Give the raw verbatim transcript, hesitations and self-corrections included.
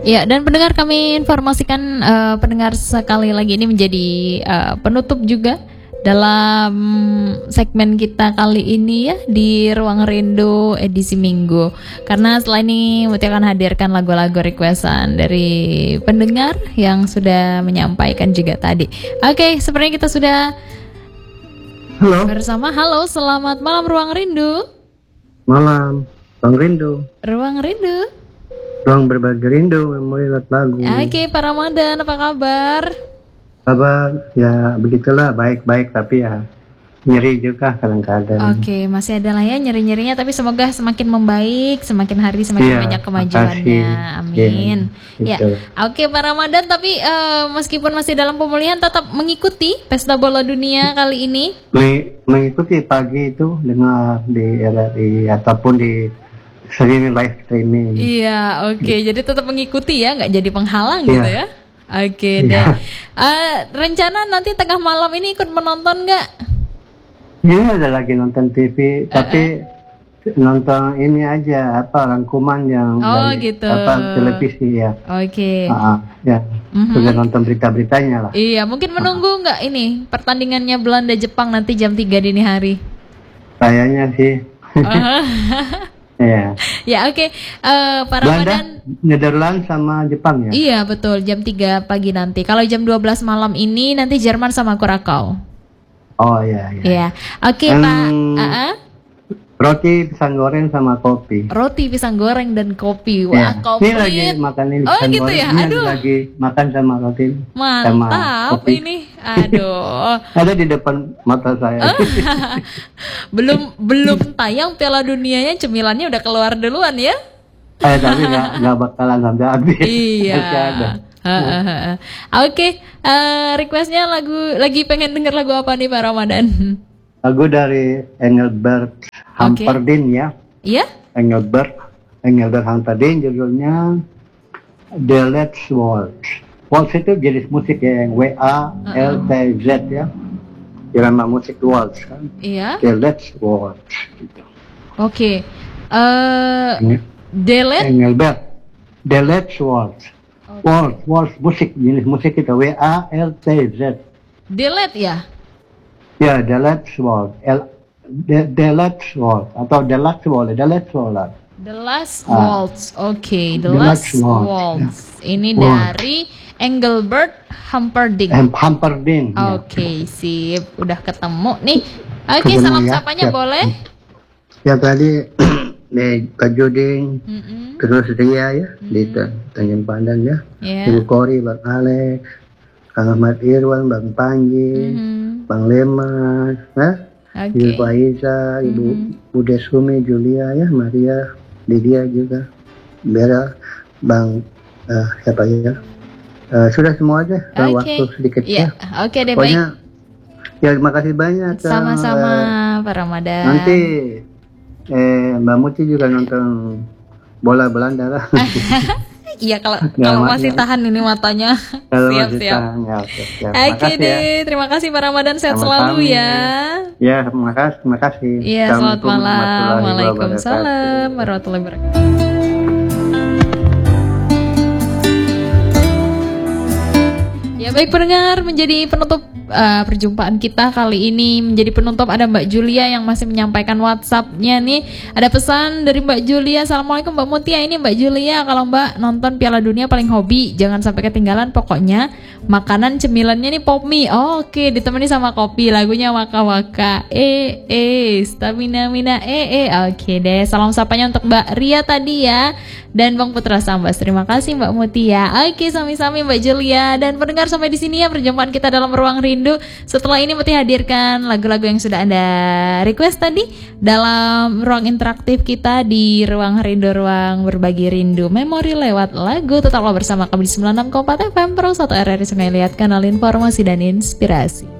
Ya, dan pendengar kami informasikan uh, pendengar sekali lagi ini menjadi uh, penutup juga dalam segmen kita kali ini ya di Ruang Rindu edisi Minggu. Karena setelah ini Muti akan hadirkan lagu-lagu requestan dari pendengar yang sudah menyampaikan juga tadi. Oke, sepertinya kita sudah Halo. bersama. Halo, selamat malam Ruang Rindu. Malam, Ruang Rindu. Ruang Rindu. Ruang berbagi rindu, memori lewat lagu. Oke, Pak Ramadan, apa kabar? Kabar ya begitulah, baik-baik tapi ya nyeri juga kadang-kadang. Oke, masih ada lah ya nyeri-nyerinya, tapi semoga semakin membaik, semakin hari semakin Iya, banyak kemajuannya. makasih. Amin. Iya, Ya, gitu. oke Pak Ramadan, tapi eh, meskipun masih dalam pemulihan tetap mengikuti Pesta Bola Dunia kali ini. Meng- mengikuti pagi itu dengar di R R I ataupun di streaming live streaming. Iya, oke. Jadi tetap mengikuti ya, nggak jadi penghalang Iya. gitu ya. Oke Iya. deh. Eh, rencana nanti tengah malam ini ikut menonton nggak? Ini ada lagi nonton T V, tapi nonton ini aja apa rangkuman yang Oh, dari, gitu. apa televisi ya. Oke. Ah, ya. Mhm. Sudah nonton berita-beritanya lah. Iya, mungkin menunggu nggak ini pertandingannya Belanda Jepang nanti jam tiga dini hari. Kayaknya sih. Iya. Ya oke, Eh, Pak Belanda, Ramadan. Netherlands sama Jepang ya. Iya betul, jam tiga pagi nanti. Kalau jam dua belas malam ini nanti Jerman sama Kurakau. Oh iya iya. Iya, oke Hmm. Pak. Uh-uh. Roti, pisang goreng sama kopi. Roti, pisang goreng dan kopi. Ya. Wah, Ini lagi komplit. makan ini Oh, pisang gitu goreng. ya? Ini Aduh. lagi makan sama roti sama Mantap kopi. ini. Aduh. Ada di depan mata saya. belum belum tayang Piala Dunianya, cemilannya udah keluar duluan ya. Eh tapi nggak nggak bakalan sampai habis. Iya. Masih ada. Heeh. Oke, eh, requestnya lagu lagi pengen denger lagu apa nih Pak Ramadan? Lagu dari Engelbert Humperdinck ya. Iya? Engelbert Engelbert Humperdinck judulnya The Let's Waltz. Waltz itu jenis musik ya, yang W A L T Z ya. Irama musik waltz kan. Iya. The Let's Waltz gitu. Oke. Eh, Enge- Delete. Engelbert The Let's Waltz. Waltz, waltz musik, jenis musik itu W A L T Z. Delete ya? Ya, The Let's Waltz. L The, the Let's Waltz atau The Let's Waltz, The Let's Waltz. The Last Ah. Waltz. Oke, The, The Last Last Waltz, Waltz. Ini Waltz. dari Engelbert Humperdinck. Hem- Humperdinck. ya. Oke, sip. Udah ketemu nih. Oke, Ketemu salam ya. sapanya Ya. boleh? Ya tadi nih Kak Juding, Mm-mm. terus Ria ya di Ta- Tanjung Pandan ya. Ya. Ibu Kori, Bang Alex, Kang Ahmad Irwan, Bang Panji, Mhm. Bang Lemas, ya. Oke. Ibu Aiza, Ibu Mhm. Bude Sumi, Julia ya, Maria, Lydia juga, Bella, Bang eh, siapa ya? Eh, sudah semua aja, Oke. waktu sedikit Ya, ya. oke deh baik. Pokoknya ya terima kasih banyak. Kang. Sama-sama Eh, Pak Ramadan. Nanti eh, Mbak Muti juga nonton bola Belanda lah. Iya kalau Nggak, kalau Mak, masih ya. tahan ini matanya. Kalau siap masih siap. tahan, ya, oke, siap. Oke Makasih ya. deh, terima kasih Pak Ramadan, sehat Sama-sama. selalu ya. Ya, terima kasih, terima kasih. Iya, selamat Assalamualaikum malam. warahmatullahi Waalaikumsalam wabarakatuh. warahmatullahi wabarakatuh. Ya baik pendengar, menjadi penutup uh, perjumpaan kita kali ini. Menjadi penutup ada Mbak Julia yang masih menyampaikan WhatsApp-nya nih. Ada pesan dari Mbak Julia. Assalamualaikum Mbak Mutia. Ini Mbak Julia, kalau Mbak nonton Piala Dunia paling hobi, jangan sampai ketinggalan. Pokoknya makanan cemilannya nih pop mie. Oh, oke, ditemani sama kopi. Lagunya Waka Waka. Eh eh stamina mina eh eh. Oke deh. Salam sapanya untuk Mbak Ria tadi ya. Dan Bang Putra Sambas. Terima kasih Mbak Mutia. Oke, sami-sami Mbak Julia. Dan pendengar, sampai di sini ya perjumpaan kita dalam Ruang Rindu. Setelah ini Muti hadirkan lagu-lagu yang sudah Anda request tadi dalam ruang interaktif kita di Ruang Rindu, ruang berbagi rindu, memori lewat lagu. Tetaplah bersama kami di sembilan puluh enam koma empat F M Pro satu R R I Sungai Liat, kanal informasi dan inspirasi.